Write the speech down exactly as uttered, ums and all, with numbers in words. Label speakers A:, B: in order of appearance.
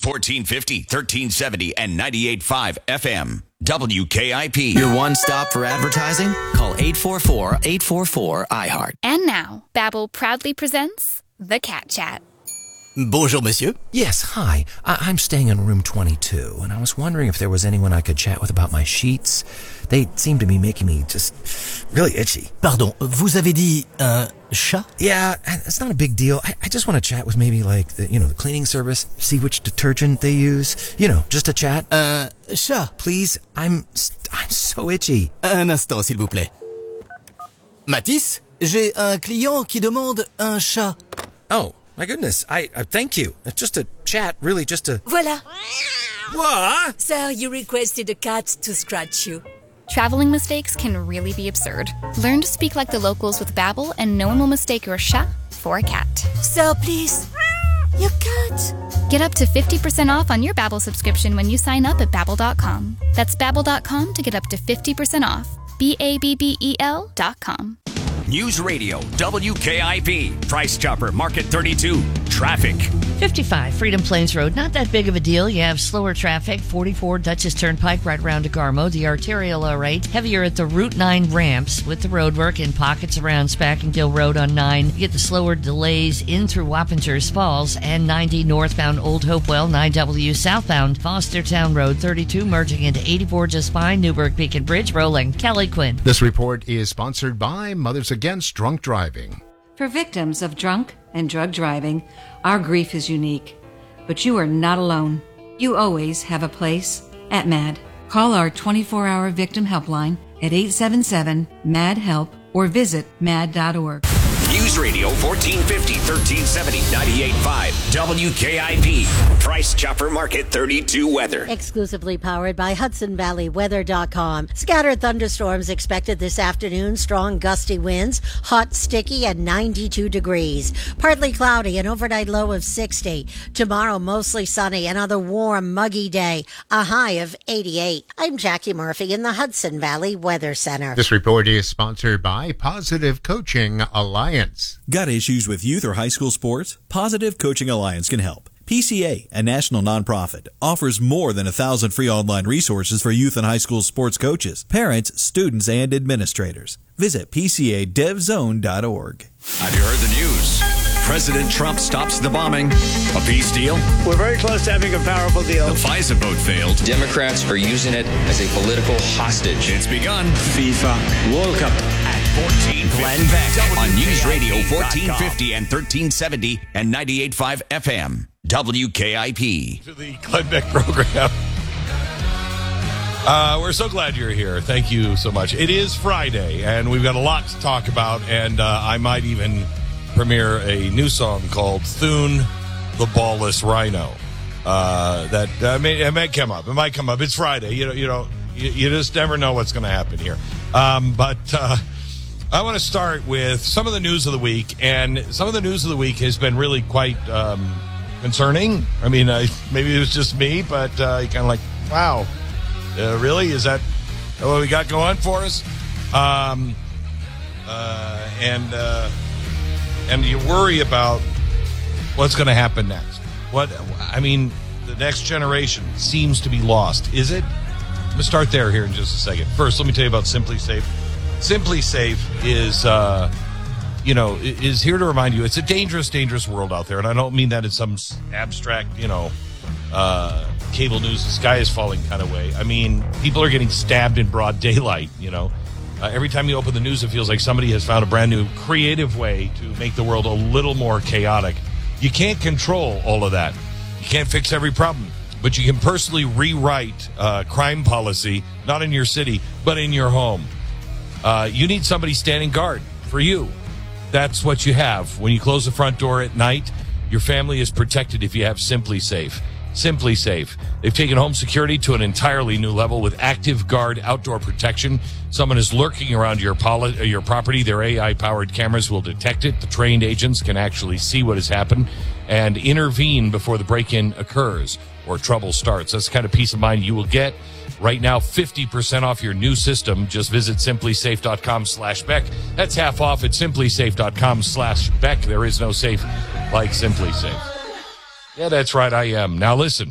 A: fourteen fifty, thirteen seventy, and ninety-eight point five F M. W K I P.
B: Your one stop for advertising? Call eight four four, eight four four, I heart.
C: And now, Babbel proudly presents The Cat Chat.
D: Bonjour, monsieur.
E: Yes, hi. I- I'm staying in room twenty-two, and I was wondering if there was anyone I could chat with about my sheets. They seem to be making me just really itchy.
D: Pardon, vous avez dit un chat?
E: Yeah, it's not a big deal. I, I just want to chat with maybe like the, you know, the cleaning service, see which detergent they use. You know, just a chat.
D: Un chat?
E: Please, I'm I'm so itchy.
D: Un instant, s'il vous plaît. Matisse, j'ai un client qui demande un chat.
E: Oh, my goodness. I uh, thank you. It's just a chat, really, just a...
F: Voilà.
E: What?
F: Sir, you requested a cat to scratch you.
C: Traveling mistakes can really be absurd. Learn to speak like the locals with Babbel, and no one will mistake your chat for a cat.
F: Sir, please. Your cat.
C: Get up to fifty percent off on your Babbel subscription when you sign up at Babbel dot com. That's Babbel dot com to get up to fifty percent off. B A B B E L dot com.
A: News Radio, W K I P. Price Chopper, Market thirty-two. Traffic.
G: fifty-five Freedom Plains Road, not that big of a deal. You have slower traffic, forty-four Dutchess Turnpike right around DeGarmo. The arterial, all right. Heavier at the Route nine ramps with the roadwork in pockets around Spackendale Road on nine. You get the slower delays in through Wappingers Falls and ninety northbound Old Hopewell, nine W southbound Fostertown Road thirty-two, merging into eighty-four just fine. Newburgh Beacon Bridge rolling. Kelly Quinn.
H: This report is sponsored by Mothers Against Drunk Driving.
I: For victims of drunk and drug driving, our grief is unique. But you are not alone. You always have a place at MAD. Call our twenty-four hour victim helpline at eight seven seven, M A D, HELP or visit mad dot org.
A: News Radio, fourteen fifty, thirteen seventy, ninety-eight point five W K I P. Price Chopper, Market thirty-two weather.
J: Exclusively powered by Hudson Valley Weather dot com. Scattered thunderstorms expected this afternoon. Strong gusty winds. Hot, sticky at ninety-two degrees. Partly cloudy, an overnight low of sixty. Tomorrow, mostly sunny. Another warm, muggy day. A high of eighty-eight. I'm Jackie Murphy in the Hudson Valley Weather Center.
H: This report is sponsored by Positive Coaching Alliance.
K: Got issues with youth or high school sports? Positive Coaching Alliance can help. P C A, a national nonprofit, offers more than a thousand free online resources for youth and high school sports coaches, parents, students, and administrators. Visit P C A dev zone dot org.
A: Have you heard the news? President Trump stops the bombing. A peace deal?
L: We're very close to having a powerful deal.
A: The FISA vote failed.
M: Democrats are using it as a political hostage.
A: It's begun.
L: FIFA World Cup.
A: fourteen Glenn Beck on News Radio fourteen fifty and thirteen seventy and ninety-eight point five F M. W K I P.
N: To the Glenn Beck program. Uh, we're so glad you're here. Thank you so much. It is Friday, and we've got a lot to talk about, and uh, I might even premiere a new song called Thune the Ballless Rhino. Uh, that uh, may, it may come up. It might come up. It's Friday. You know, you know, you, you just never know what's going to happen here. Um, but uh, I want to start with some of the news of the week, and some of the news of the week has been really quite um, concerning. I mean, uh, maybe it was just me, but uh, kind of like, wow, uh, really? Is that what we got going for us? Um, uh, and uh, and you worry about what's going to happen next. What I mean, the next generation seems to be lost. Is it? I'm going to start there here in just a second. First, let me tell you about Simply Safe. Simply Safe is, uh, you know, is here to remind you it's a dangerous, dangerous world out there. And I don't mean that in some abstract, you know, uh, cable news, the sky is falling kind of way. I mean, people are getting stabbed in broad daylight, you know. Uh, every time you open the news, it feels like somebody has found a brand new creative way to make the world a little more chaotic. You can't control all of that. You can't fix every problem. But you can personally rewrite uh, crime policy, not in your city, but in your home. Uh, you need somebody standing guard for you. That's what you have. When you close the front door at night, your family is protected if you have Simply Safe. Simply Safe. They've taken home security to an entirely new level with Active Guard outdoor protection. Someone is lurking around your poli- your property. Their A I-powered cameras will detect it. The trained agents can actually see what has happened and intervene before the break-in occurs or trouble starts. That's the kind of peace of mind you will get. Right now, fifty percent off your new system. Just visit simplysafe.com slash Beck. That's half off at simplysafe.com slash Beck. There is no safe like Simply Safe. Yeah, that's right, I am. Now listen,